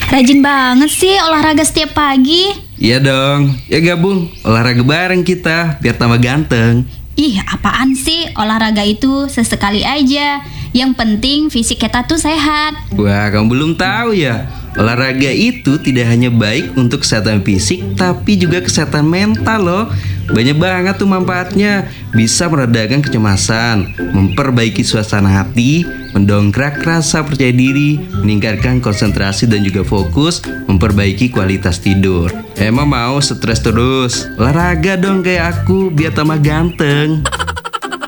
Rajin banget sih olahraga setiap pagi. Iya dong, ya gabung olahraga bareng kita biar tambah ganteng. Ih, apaan sih? Olahraga itu sesekali aja. Yang penting fisik kita tuh sehat. Wah, kamu belum tahu ya? Olahraga itu tidak hanya baik untuk kesehatan fisik, tapi juga kesehatan mental loh. Banyak banget tuh manfaatnya. Bisa meredakan kecemasan, memperbaiki suasana hati, mendongkrak rasa percaya diri, meningkatkan konsentrasi dan juga fokus, memperbaiki kualitas tidur. Emang mau stres terus? Olahraga dong kayak aku biar tambah ganteng.